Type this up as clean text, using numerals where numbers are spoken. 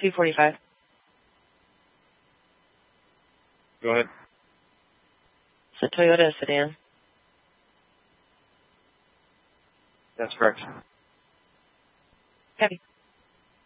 245. Go ahead. It's a Toyota sedan. That's correct. Copy.